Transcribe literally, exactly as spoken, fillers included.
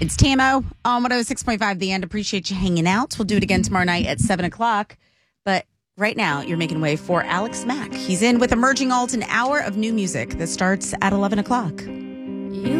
It's T M O on one oh six point five The End. Appreciate you hanging out. We'll do it again tomorrow night at seven o'clock. But right now, you're making way for Alex Mack. He's in with Emerging Alt, an hour of new music that starts at eleven o'clock.